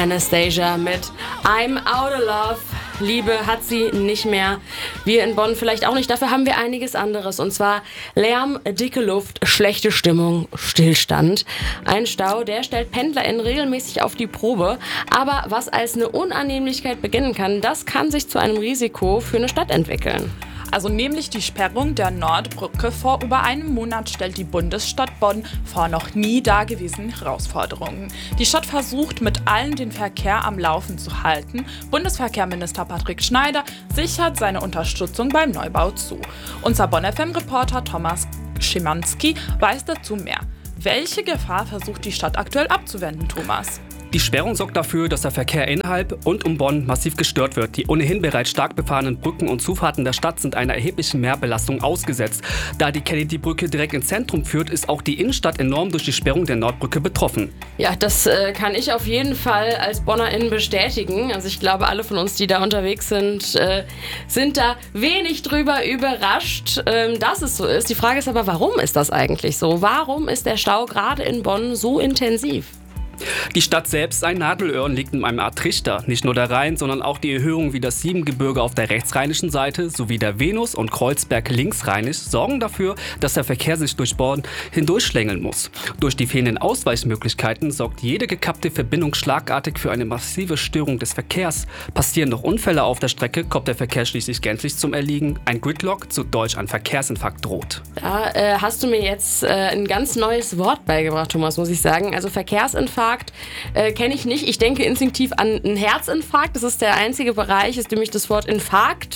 Anastasia mit I'm Out of Love. Liebe hat sie nicht mehr. Wir in Bonn vielleicht auch nicht. Dafür haben wir einiges anderes. Und zwar Lärm, dicke Luft, schlechte Stimmung, Stillstand. Ein Stau, der stellt PendlerInnen regelmäßig auf die Probe. Aber was als eine Unannehmlichkeit beginnen kann, das kann sich zu einem Risiko für eine Stadt entwickeln. Also nämlich die Sperrung der Nordbrücke. Vor über einem Monat stellt die Bundesstadt Bonn vor noch nie dagewesenen Herausforderungen. Die Stadt versucht mit allen den Verkehr am Laufen zu halten. Bundesverkehrsminister Patrick Schneider sichert seine Unterstützung beim Neubau zu. Unser Bonn FM-Reporter Thomas Schimanski weiß dazu mehr. Welche Gefahr versucht die Stadt aktuell abzuwenden, Thomas? Die Sperrung sorgt dafür, dass der Verkehr innerhalb und um Bonn massiv gestört wird. Die ohnehin bereits stark befahrenen Brücken und Zufahrten der Stadt sind einer erheblichen Mehrbelastung ausgesetzt. Da die Kennedy-Brücke direkt ins Zentrum führt, ist auch die Innenstadt enorm durch die Sperrung der Nordbrücke betroffen. Ja, das kann ich auf jeden Fall als BonnerInnen bestätigen. Also ich glaube, alle von uns, die da unterwegs sind, sind da wenig drüber überrascht, dass es so ist. Die Frage ist aber, warum ist das eigentlich so? Warum ist der Stau gerade in Bonn so intensiv? Die Stadt selbst, ein Nadelöhr, liegt in einem Art Trichter. Nicht nur der Rhein, sondern auch die Erhöhungen wie das Siebengebirge auf der rechtsrheinischen Seite sowie der Venus und Kreuzberg linksrheinisch sorgen dafür, dass der Verkehr sich durch Bonn hindurchschlängeln muss. Durch die fehlenden Ausweichmöglichkeiten sorgt jede gekappte Verbindung schlagartig für eine massive Störung des Verkehrs. Passieren noch Unfälle auf der Strecke, kommt der Verkehr schließlich gänzlich zum Erliegen. Ein Gridlock, zu Deutsch ein Verkehrsinfarkt, droht. Da hast du mir jetzt ein ganz neues Wort beigebracht, Thomas, muss ich sagen. Also Verkehrsinfarkt kenne ich nicht. Ich denke instinktiv an einen Herzinfarkt. Das ist der einzige Bereich, in dem ich das Wort Infarkt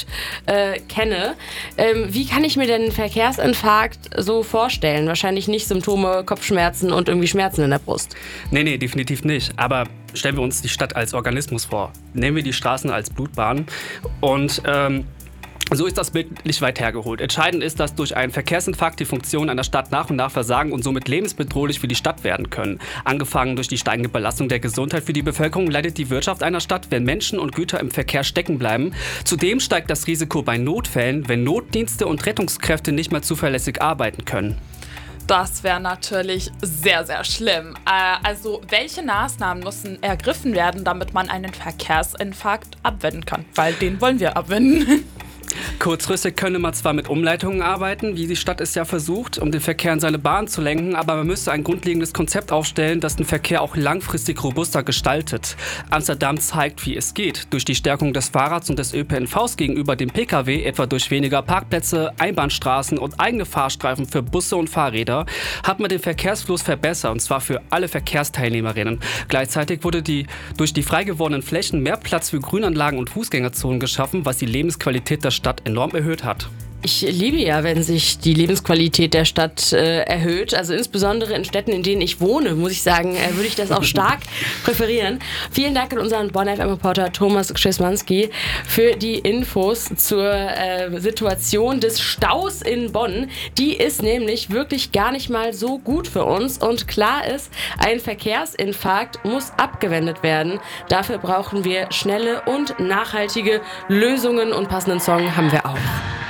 kenne. Wie kann ich mir denn einen Verkehrsinfarkt so vorstellen? Wahrscheinlich nicht Symptome, Kopfschmerzen und irgendwie Schmerzen in der Brust. Nee, definitiv nicht. Aber stellen wir uns die Stadt als Organismus vor. Nehmen wir die Straßen als Blutbahn und so ist das Bild nicht weit hergeholt. Entscheidend ist, dass durch einen Verkehrsinfarkt die Funktionen einer Stadt nach und nach versagen und somit lebensbedrohlich für die Stadt werden können. Angefangen durch die steigende Belastung der Gesundheit für die Bevölkerung leidet die Wirtschaft einer Stadt, wenn Menschen und Güter im Verkehr stecken bleiben. Zudem steigt das Risiko bei Notfällen, wenn Notdienste und Rettungskräfte nicht mehr zuverlässig arbeiten können. Das wäre natürlich sehr, sehr schlimm. Also welche Maßnahmen müssen ergriffen werden, damit man einen Verkehrsinfarkt abwenden kann? Weil den wollen wir abwenden. Kurzfristig könne man zwar mit Umleitungen arbeiten, wie die Stadt es ja versucht, um den Verkehr in seine Bahn zu lenken, aber man müsste ein grundlegendes Konzept aufstellen, das den Verkehr auch langfristig robuster gestaltet. Amsterdam zeigt, wie es geht. Durch die Stärkung des Fahrrads und des ÖPNVs gegenüber dem Pkw, etwa durch weniger Parkplätze, Einbahnstraßen und eigene Fahrstreifen für Busse und Fahrräder, hat man den Verkehrsfluss verbessert, und zwar für alle Verkehrsteilnehmerinnen. Gleichzeitig wurde durch die frei gewordenen Flächen mehr Platz für Grünanlagen und Fußgängerzonen geschaffen, was die Lebensqualität der Stadt enorm erhöht hat. Ich liebe ja, wenn sich die Lebensqualität der Stadt erhöht. Also insbesondere in Städten, in denen ich wohne, muss ich sagen, würde ich das auch stark präferieren. Vielen Dank an unseren Bonn FM-Reporter Thomas Schimanski für die Infos zur Situation des Staus in Bonn. Die ist nämlich wirklich gar nicht mal so gut für uns. Und klar ist, ein Verkehrsinfarkt muss abgewendet werden. Dafür brauchen wir schnelle und nachhaltige Lösungen und passenden Song haben wir auch.